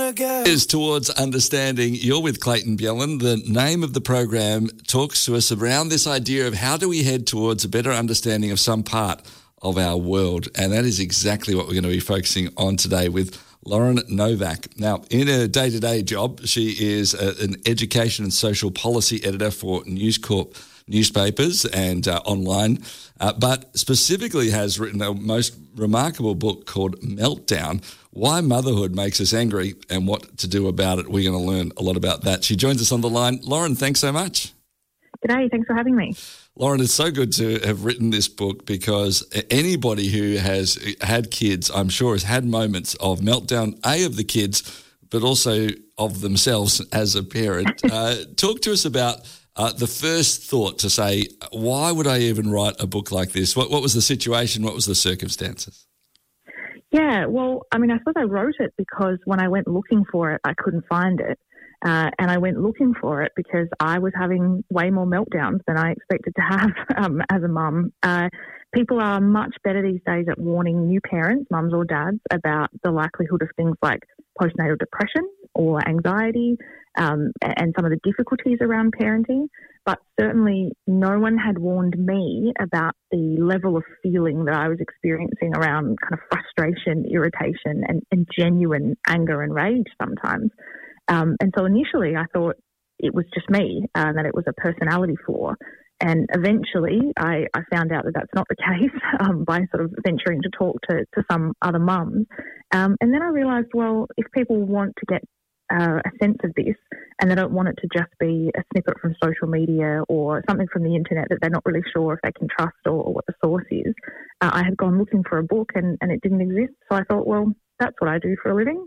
Is towards understanding. You're with Clayton Bjelland. The name of the program talks to us around this idea of how do we head towards a better understanding of some part of our world, and that is exactly what we're going to be focusing on today with Lauren Novak. Now, in her day-to-day job, she is an education and social policy editor for News Corp newspapers and online, but specifically has written a most remarkable book called Meltdown, Why Motherhood Makes Us Angry and What to Do About It. We're going to learn a lot about that. She joins us on the line. Lauren, thanks so much. G'day, thanks for having me. Lauren, it's so good to have written this book because anybody who has had kids, I'm sure, has had moments of meltdown, of the kids, but also of themselves as a parent. Talk to us about the first thought to say, why would I even write a book like this? What was the situation? What was the circumstances? Yeah, well, I suppose I wrote it because when I went looking for it, I couldn't find it. And I went looking for it because I was having way more meltdowns than I expected to have as a mum. People are much better these days at warning new parents, mums or dads, about the likelihood of things like postnatal depression or anxiety and some of the difficulties around parenting. But certainly no one had warned me about the level of feeling that I was experiencing around kind of frustration, irritation and genuine anger and rage sometimes. And so initially I thought it was just me, that it was a personality flaw. And eventually I found out that that's not the case by sort of venturing to talk to some other mums. And then I realised, well, if people want to get a sense of this and they don't want it to just be a snippet from social media or something from the internet that they're not really sure if they can trust or what the source is, I had gone looking for a book and it didn't exist. So I thought, well, that's what I do for a living.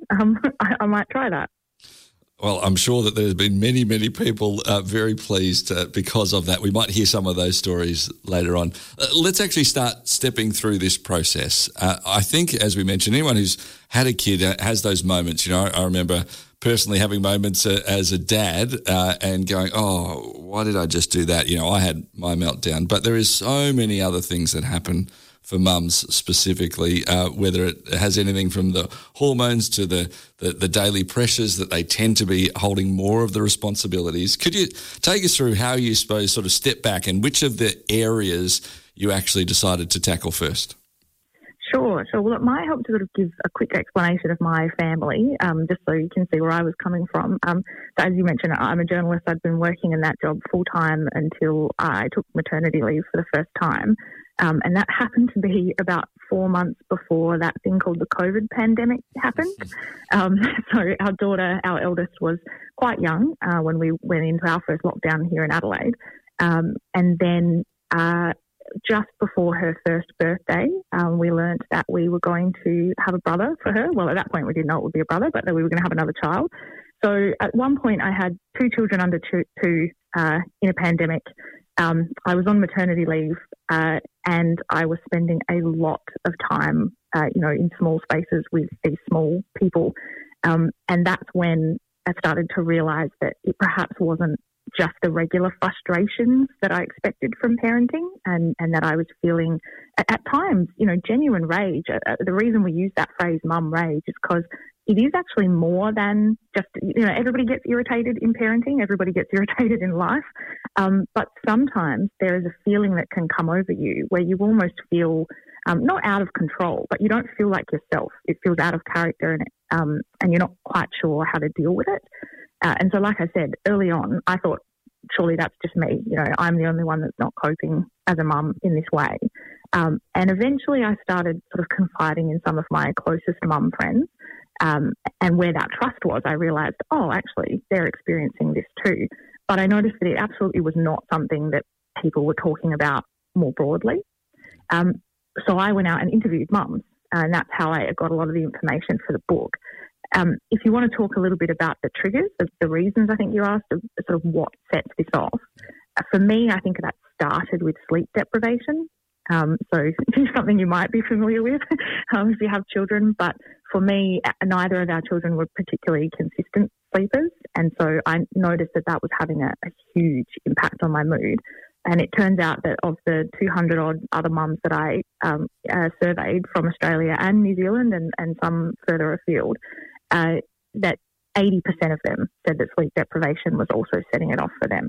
I might try that. Well, I'm sure that there's been many, many people very pleased because of that. We might hear some of those stories later on. Let's actually start stepping through this process. I think, as we mentioned, anyone who's had a kid has those moments. You know, I remember personally having moments as a dad and going, oh, why did I just do that? You know, I had my meltdown. But there is so many other things that happen for mums specifically, whether it has anything from the hormones to the daily pressures that they tend to be holding more of the responsibilities. Could you take us through how you suppose sort of step back and which of the areas you actually decided to tackle first? Sure. Well, it might help to sort of give a quick explanation of my family, just so you can see where I was coming from. So as you mentioned, I'm a journalist. I'd been working in that job full-time until I took maternity leave for the first time. And that happened to be about 4 months before that thing called the COVID pandemic happened. So our daughter, our eldest, was quite young when we went into our first lockdown here in Adelaide. And then just before her first birthday, we learnt that we were going to have a brother for her. Well, at that point we didn't know it would be a brother, but that we were going to have another child. So at one point I had 2 children under two in a pandemic. I was on maternity leave and I was spending a lot of time, in small spaces with these small people. And that's when I started to realise that it perhaps wasn't just the regular frustrations that I expected from parenting and that I was feeling at times, genuine rage. The reason we use that phrase mum rage is because it is actually more than just, everybody gets irritated in parenting, everybody gets irritated in life. But sometimes there is a feeling that can come over you where you almost feel not out of control, but you don't feel like yourself. It feels out of character and you're not quite sure how to deal with it. And so, like I said, early on, I thought, surely that's just me. I'm the only one that's not coping as a mum in this way. And eventually I started sort of confiding in some of my closest mum friends. And where that trust was, I realised, actually, they're experiencing this too. But I noticed that it absolutely was not something that people were talking about more broadly. So I went out and interviewed mums, and that's how I got a lot of the information for the book. If you want to talk a little bit about the triggers, the reasons I think you asked, sort of what sets this off, for me, I think that started with sleep deprivation. So it's something you might be familiar with if you have children. But for me, neither of our children were particularly consistent sleepers. And so I noticed that was having a huge impact on my mood. And it turns out that of the 200-odd other mums that I surveyed from Australia and New Zealand and some further afield, that 80% of them said that sleep deprivation was also setting it off for them.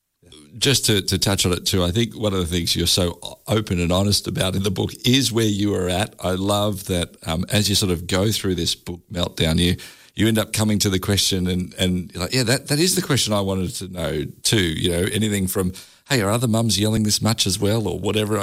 Just to touch on it too, I think one of the things you're so open and honest about in the book is where you are at. I love that as you sort of go through this book meltdown, you end up coming to the question and you're like, yeah, that is the question I wanted to know too. You know, anything from, hey, are other mums yelling this much as well, or whatever?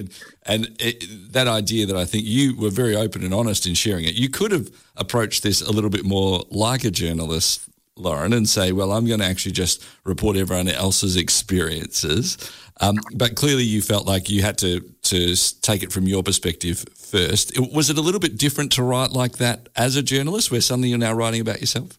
And that idea that I think you were very open and honest in sharing it. You could have approached this a little bit more like a journalist, Lauren, and say, well, I'm going to actually just report everyone else's experiences. But clearly you felt like you had to take it from your perspective first. Was it a little bit different to write like that as a journalist, where suddenly you're now writing about yourself?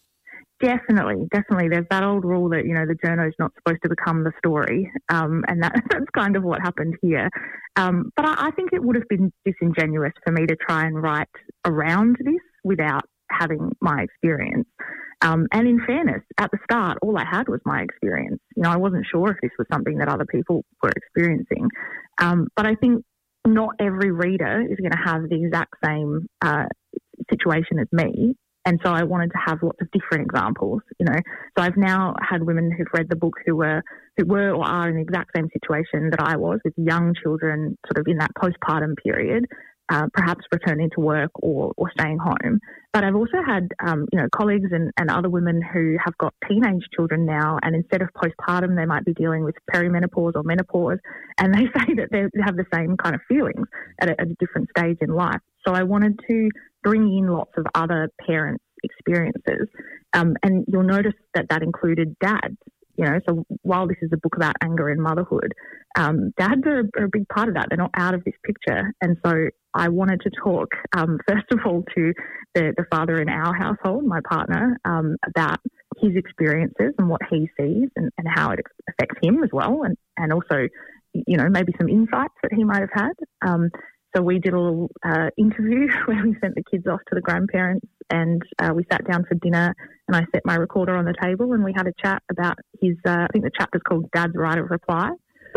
Definitely. There's that old rule that, the journo's not supposed to become the story, and that's kind of what happened here. But I think it would have been disingenuous for me to try and write around this without having my experience. And in fairness, at the start, all I had was my experience. I wasn't sure if this was something that other people were experiencing. But I think not every reader is going to have the exact same situation as me. And so I wanted to have lots of different examples, So I've now had women who've read the book who were or are in the exact same situation that I was, with young children sort of in that postpartum period, perhaps returning to work or staying home. But I've also had, colleagues and other women who have got teenage children now, and instead of postpartum, they might be dealing with perimenopause or menopause, and they say that they have the same kind of feelings at a different stage in life. So I wanted to bring in lots of other parents' experiences. And you'll notice that included dads. So while this is a book about anger and motherhood, dads are a big part of that. They're not out of this picture. And so I wanted to talk, first of all, to the father in our household, my partner, about his experiences and what he sees and how it affects him as well. And also, maybe some insights that he might have had. So we did a little interview where we sent the kids off to the grandparents, and we sat down for dinner, and I set my recorder on the table, and we had a chat about his, I think the chapter's called Dad's Right of Reply.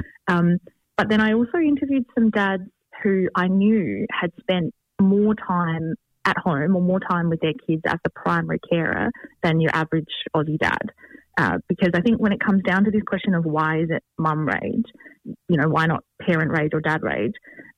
But then I also interviewed some dads who I knew had spent more time at home or more time with their kids as the primary carer than your average Aussie dad. Because I think when it comes down to this question of why is it mum rage, why not parent rage or dad rage,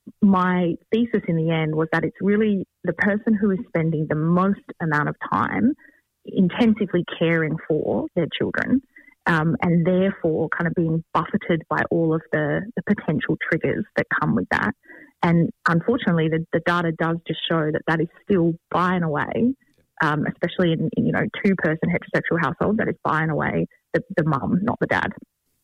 my thesis in the end was that it's really the person who is spending the most amount of time intensively caring for their children, and therefore kind of being buffeted by all of the potential triggers that come with that. And unfortunately, the data does just show that is still by and away, especially in two-person heterosexual household, that is by and away the mum, not the dad.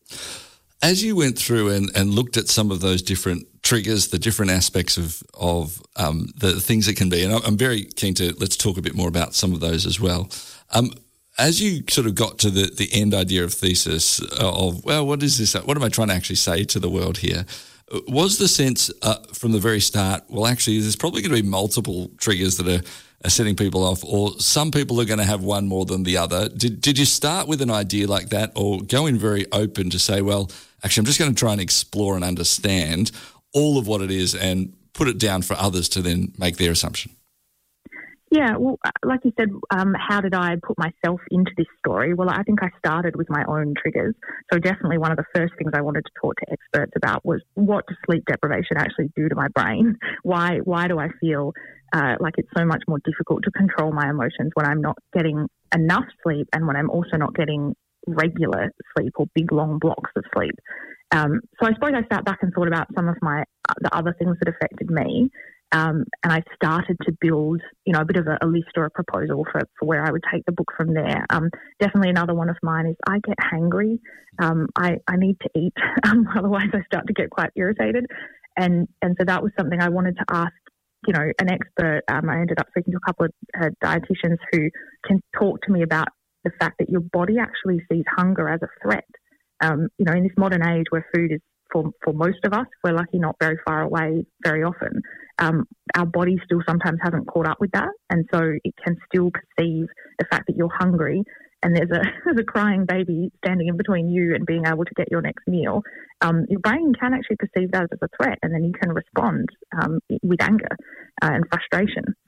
As you went through and looked at some of those different triggers, the different aspects of the things that can be, and I'm very keen to, let's talk a bit more about some of those as well. As you sort of got to the end idea of thesis of, well, what is this? What am I trying to actually say to the world here? Was the sense from the very start, well, actually, there's probably going to be multiple triggers that are setting people off, or some people are going to have one more than the other. Did you start with an idea like that, or go in very open to say, well, actually, I'm just going to try and explore and understand all of what it is and put it down for others to then make their assumption? Yeah, well, like you said, how did I put myself into this story? Well, I think I started with my own triggers. So definitely one of the first things I wanted to talk to experts about was, what does sleep deprivation actually do to my brain? Why do I feel like it's so much more difficult to control my emotions when I'm not getting enough sleep and when I'm also not getting regular sleep or big long blocks of sleep? So I suppose I sat back and thought about some of the other things that affected me. And I started to build, a bit of a list or a proposal for where I would take the book from there. Definitely another one of mine is I get hangry. I need to eat, otherwise I start to get quite irritated. And so that was something I wanted to ask, an expert. I ended up speaking to a couple of dietitians who can talk to me about the fact that your body actually sees hunger as a threat. In this modern age where food is, for most of us, we're lucky, not very far away very often. Our body still sometimes hasn't caught up with that, and so it can still perceive the fact that you're hungry and there's a crying baby standing in between you and being able to get your next meal. Your brain can actually perceive that as a threat, and then you can respond with anger and frustration.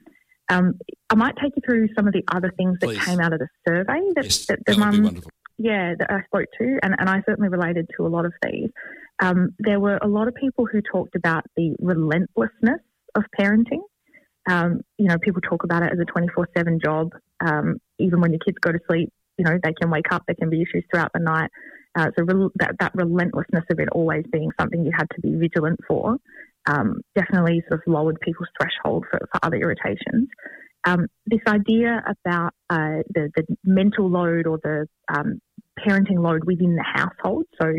I might take you through some of the other things that Please. came out of the survey that the would be mums, wonderful. that I spoke to, and I certainly related to a lot of these. There were a lot of people who talked about the relentlessness of parenting. People talk about it as a 24/7 job. Even when your kids go to sleep, they can wake up, there can be issues throughout the night. So that relentlessness of it always being something you had to be vigilant for definitely sort of lowered people's threshold for other irritations. This idea about the mental load or the parenting load within the household. So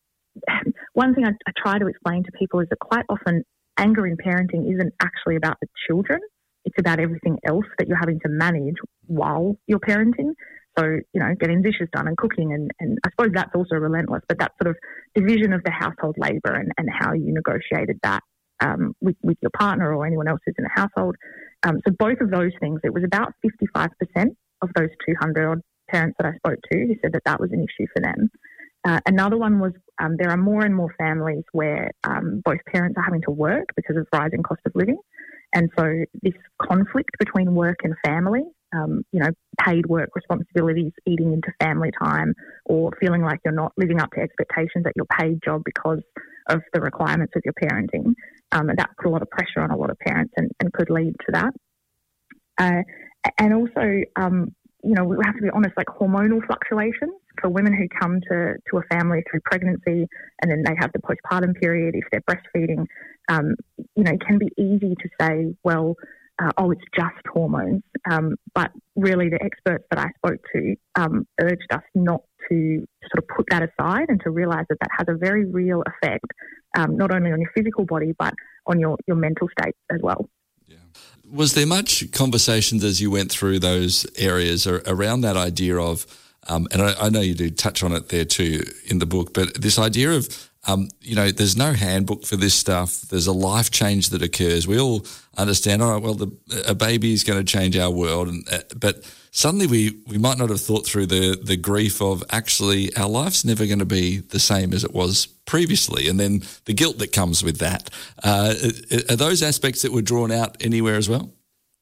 one thing I try to explain to people is that quite often anger in parenting isn't actually about the children. It's about everything else that you're having to manage while you're parenting. So, getting dishes done and cooking and I suppose that's also relentless, but that sort of division of the household labour and how you negotiated that with your partner or anyone else who's in the household. So both of those things, it was about 55% of those 200 odd parents that I spoke to who said that was an issue for them. Another one was there are more and more families where both parents are having to work because of rising cost of living. And so this conflict between work and family, paid work responsibilities eating into family time or feeling like you're not living up to expectations at your paid job because of the requirements of your parenting. And that put a lot of pressure on a lot of parents and could lead to that. And also, we have to be honest, like hormonal fluctuations for women who come to a family through pregnancy and then they have the postpartum period, if they're breastfeeding, it can be easy to say, well, it's just hormones. But really the experts that I spoke to urged us not to sort of put that aside and to realise that has a very real effect, not only on your physical body, but on your mental state as well. Yeah. Was there much conversations as you went through those areas around that idea of, and I know you do touch on it there too in the book, but this idea of, there's no handbook for this stuff. There's a life change that occurs. We all understand, all right, well, a baby is going to change our world. But suddenly we might not have thought through the grief of actually our life's never going to be the same as it was previously. And then the guilt that comes with that. Are those aspects that were drawn out anywhere as well?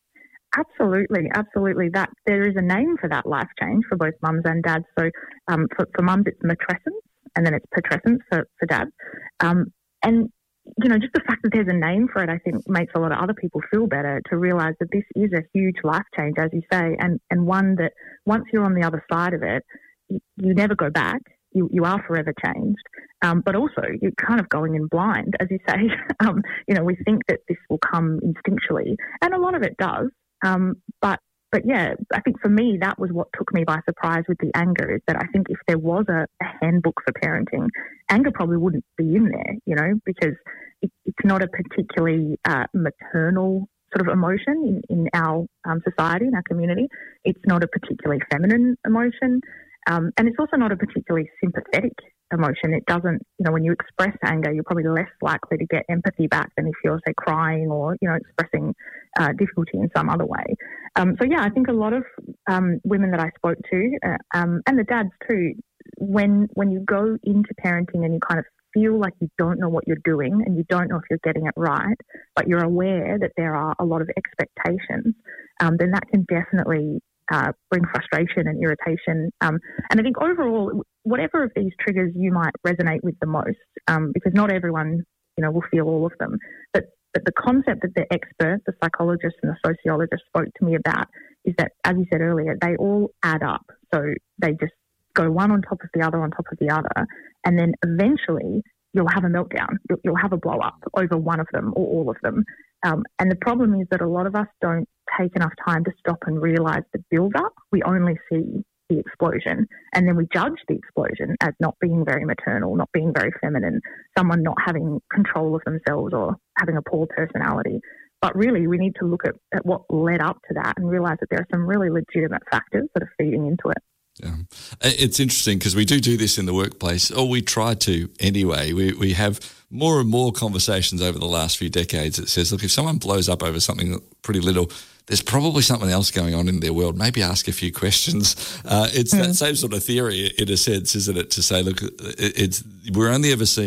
Absolutely. That there is a name for that life change for both mums and dads. So for mums, it's matrescence. And then it's putrescence for dads. And, just the fact that there's a name for it, I think makes a lot of other people feel better to realise that this is a huge life change, as you say, and one that once you're on the other side of it, you never go back. You are forever changed. But also you're kind of going in blind, as you say. We think that this will come instinctually, and a lot of it does. But yeah, I think for me, that was what took me by surprise with the anger, is that I think if there was a handbook for parenting, anger probably wouldn't be in there, because it's not a particularly maternal sort of emotion in our society, in our community. It's not a particularly feminine emotion. And it's also not a particularly sympathetic emotion. It doesn't, when you express anger, you're probably less likely to get empathy back than if you're, say, crying or, expressing difficulty in some other way. So, yeah, I think a lot of women that I spoke to, and the dads too, when you go into parenting and you kind of feel like you don't know what you're doing and you don't know if you're getting it right, but you're aware that there are a lot of expectations, then that can definitely bring frustration and irritation. And I think overall, whatever of these triggers you might resonate with the most, because not everyone, will feel all of them. But the concept that the experts, the psychologists and the sociologists spoke to me about is that, as you said earlier, they all add up. So they just go one on top of the other on top of the other. And then eventually you'll have a meltdown. You'll have a blow up over one of them or all of them. And the problem is that a lot of us don't take enough time to stop and realise the build-up. We only see the explosion, and then we judge the explosion as not being very maternal, not being very feminine, someone not having control of themselves or having a poor personality. But really, we need to look at what led up to that and realise that there are some really legitimate factors that are feeding into it. Yeah. It's interesting because we do this in the workplace, or we try to anyway. We have more and more conversations over the last few decades that says, look, if someone blows up over something pretty little, there's probably something else going on in their world. Maybe ask a few questions. It's that same sort of theory in a sense, isn't it, to say, look, we're only ever seeing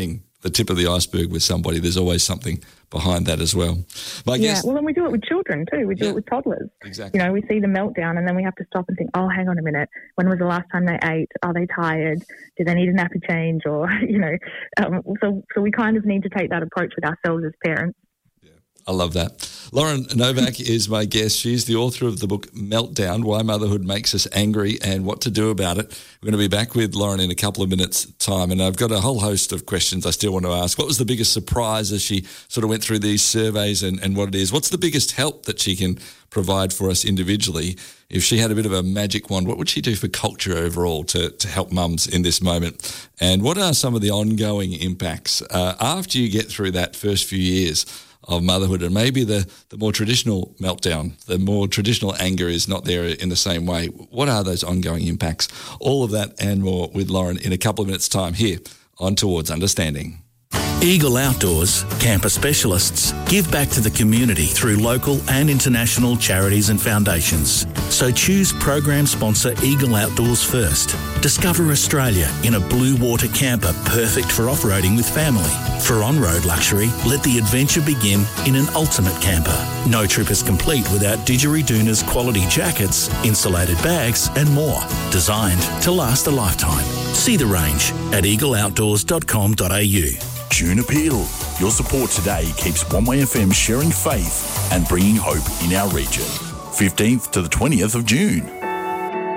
the tip of the iceberg with somebody. There's always something behind that as well. Well, and we do it with children too. We do it with toddlers. Exactly. You know, we see the meltdown and then we have to stop and think, oh, hang on a minute. When was the last time they ate? Are they tired? Do they need a nappy change? Or, you know, so we kind of need to take that approach with ourselves as parents. I love that. Lauren Novak is my guest. She's the author of the book Meltdown, Why Motherhood Makes Us Angry and What to Do About It. We're going to be back with Lauren in a couple of minutes' time, and I've got a whole host of questions I still want to ask. What was the biggest surprise as she sort of went through these surveys and what it is? What's the biggest help that she can provide for us individually? If she had a bit of a magic wand, what would she do for culture overall to help mums in this moment? And what are some of the ongoing impacts after you get through that first few years of motherhood, and maybe the more traditional meltdown, the more traditional anger is not there in the same way? What are those ongoing impacts? All of that and more with Lauren in a couple of minutes' time here on Towards Understanding. Eagle Outdoors, camper specialists, give back to the community through local and international charities and foundations. So choose program sponsor Eagle Outdoors first. Discover Australia in a blue water camper perfect for off-roading with family. For on-road luxury, let the adventure begin in an ultimate camper. No trip is complete without Didgeridoon's quality jackets, insulated bags and more. Designed to last a lifetime. See the range at eagleoutdoors.com.au. June Appeal. Your support today keeps One Way FM sharing faith and bringing hope in our region. 15th to the 20th of June.